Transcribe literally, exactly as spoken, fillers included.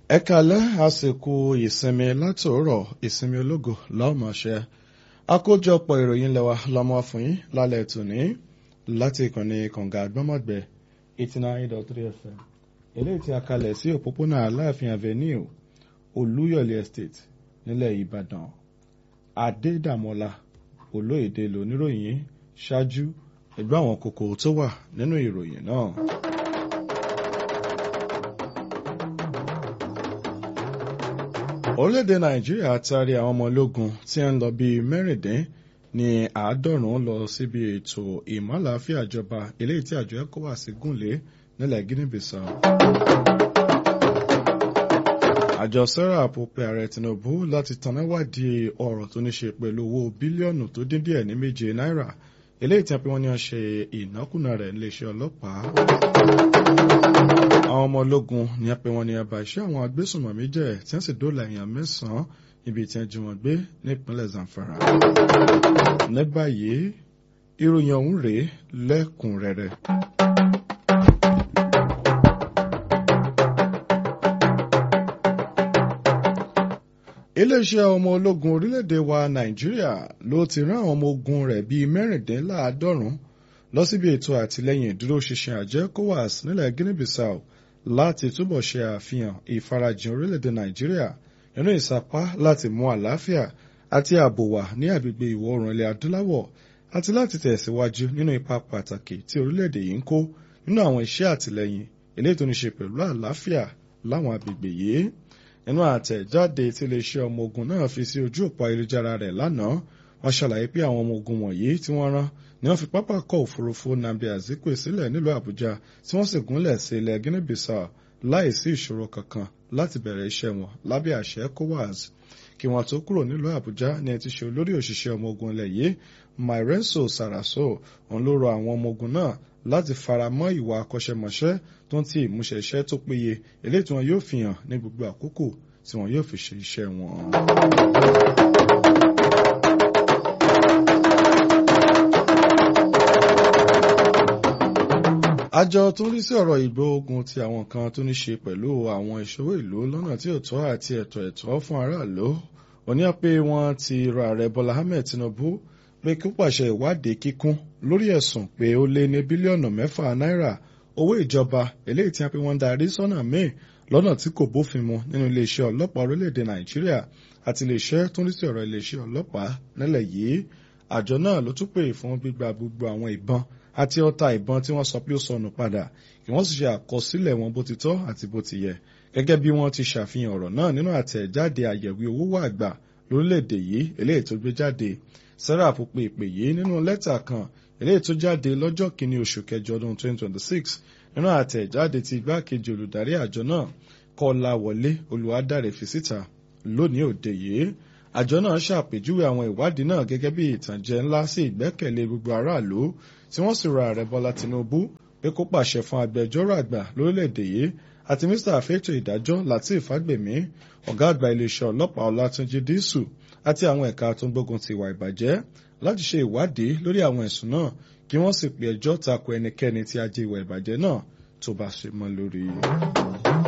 Ẹ káalẹ́ àsìkò ìsinmi látòórọ̀ ìsinmi ológo lọ́mọṣẹ́ àkójọpọ̀ ìròyìn lẹ́wà lọ́mọ fún yín lálẹ́ tòní láti ìkànnì kànga àgbọ́mọ̀gbẹ́ eighty nine dot three F M eléyìí tí a kalẹ̀ sí òpópónà Aláàfin Avenue Olúyọ̀lé Estate nílẹ̀ Ìbàdàn. Adédàmọ́lá Olóyèdè lóníròyìn ṣáájú ẹgbẹ́ àwọn kókó tó wà nínú ìròyìn náà. Orílẹ̀-èdè Nàìjíríà taari àwọn ọmọ ológun tí ń lọ bíi mẹ́rìndín ní àádọ́rùn-ún lọ síbi ètò ìmọ̀láfíà ìjọba eléyìí tí àjọ ECOWAS gúnlé nílẹ̀ Guinea-Bissau. Àjọ serap pe ààrẹ Tinubu láti tanáwádìí ọ̀rọ̀ tó ní ṣe pẹ̀lú owó bílíọ̀nù tó dín díẹ̀ ní méje náírà eléyìí tí wọ́n ní wọ́n ṣe ìnákúnà rẹ̀ níléeṣẹ́ ọlọ́pàá. Àwọn ọmọ ológun ní a pè wọ́n ní àbá iṣẹ́ àwọn agbésùnmọ̀mí jẹ́ tí wọ́n sì dóòlà èèyàn mẹ́sàn-án níbi tí wọ́n jí wọn gbé nípínlẹ̀ Zamfara. Ní báyìí ìròyìn ọ̀hún rèé lẹ́kùnrẹ́rẹ́. Iléeṣẹ́ ọmọ ológun orílẹ̀-èdè wa Nàìjíríà ló ti rán àwọn ọmọ ogun rẹ̀ bíi mẹ́rìndínláàádọ́rùn-ún lọ síbi ètò àtìlẹ́yìn ìdúróṣinṣin àjọ ECOWAS nílẹ̀ Guinea-Bissau láti túbọ̀ ṣe àfihàn ìfarajìn orílẹ̀-èdè Nàìjíríà nínú ìsapá láti mú àlàáfíà àti ààbò wà ní agbègbè ìwọ̀ oòrùn ilẹ̀ adúláwọ̀ àti láti tẹ̀síwájú nínú ipa pàtàkì tí orílẹ̀-èdè yìí ń kó nínú àwọn iṣẹ́ àtìlẹ́yìn eléyìí tó ní ṣe pẹ̀lú àlàáfíà láwọn agbègbè yìí. Nínú àtẹ̀jáde tí iléeṣẹ́ ọmọ ogun náà fi sí ojú òpó ayélujára rẹ̀ lánàá, wọ́n ṣàlàyé pé àwọn ọmọ ogun wọ̀nyí tí wọ́n rán ni wọ́n fi pápákọ̀ òfurufú Nnamdi Azikiwe sílẹ̀ nílùú Àbújá tí wọ́n sì gúnlẹ̀ sí ilẹ̀ Guinea-Bissau láìsí ìṣòro kankan láti bẹ̀rẹ̀ iṣẹ́ wọn lábẹ́ àṣẹ ECOWAS. Kí wọ́n tó kúrò nílùú Àbújá ni ẹ ti ṣe olórí òṣìṣẹ́ ọmọ ogun ilẹ̀ yìí Myrenso Saraso òun ló rọ àwọn ọmọ ogun náà láti fara mọ́ ìwà akọ́ṣẹ́mọṣẹ́ tó ń ti ìmúṣẹ iṣẹ́ tó péye eléyìí tí wọn yóò fi hàn ní gbogbo àkókò tí wọn yóò fi ṣe iṣẹ́ wọn. Àjọ tó ń rí sí ọ̀rọ̀ ìgbógun ti àwọn kan tó ní ṣe pẹ̀lú àwọn ìṣòwò ìlú lọ́nà tí ò tọ́ àti ẹ̀tọ́ ẹ̀tọ́ fún aráàlú òní pé wọ́n ti rọ ààrẹ Bọ́lá Ahmed Tinubu pé kí ó pàṣẹ ìwádìí kíkún lórí ẹ̀sùn pé ó lé ní bílíọ̀nù mẹ́fà náírà owó ìjọba eléyìí tí wọ́n darí sọ́nà míì lọ́nà tí kò bófin mu nínú iléeṣẹ́ ọlọ́pàá orílẹ̀-èdè Nàìjíríà àti iléeṣẹ́ tó ń rí sí ọ̀rọ̀ iléeṣẹ́ ọlọ́pàá nílẹ̀ yìí. Àjọ náà ló tún pè fún gbígba gbogbo àwọn ìbọn àti ọta ìbọn tí wọ́n sọ pé ó sọnù padà kí wọ́n sì ṣe àkọsílẹ̀ wọn bó ti tọ́ àti bó ti yẹ gẹ́gẹ́ bí wọ́n ti ṣàfihàn ọ̀rọ̀ náà nínú àtẹ̀jáde àyẹ̀wò owó wà àgbà lórílẹ̀-èdè yìí eléyìí tó gbé jáde. Serap pe ìpè yìí nínú lẹ́tà kan eléyìí tó jáde lọ́jọ́ kìíní oṣù kẹjọ ọdún twenty twenty-six nínú àtẹ̀jáde tí igbákejì olùdarí àjọ náà Kọ́láwọlé Olúwadáre fi síta lónìí òde yìí. Àjọ náà ṣàpèjúwe àwọn ìwádìí náà gẹ́gẹ́ bí ìtànjẹ ńlá sí ìgbẹ́kẹ̀lé gbogbo aráàlú tí wọ́n sì rọ ààrẹ Bọ́lá Tinubu pé kó pàṣẹ fún agbẹjọ́rò àgbà lórílẹ̀‐èdè yìí àti mínísítà àfẹ́tò ìdájọ́ Lateef Fagbemi, ọ̀gá àgbà iléeṣẹ́ ọlọ́pàá Ọlátúnjí Dísù àti àwọn ẹ̀ka tó ń gbógun ti ìwà ìbàjẹ́ láti ṣe ìwádìí lórí àwọn ẹ̀sùn náà kí wọ́n sì pe ẹjọ́ tako ẹnikẹ́ni tí ajé ìwà ìbàjẹ́ náà tó bá ṣe mọ́ lórí.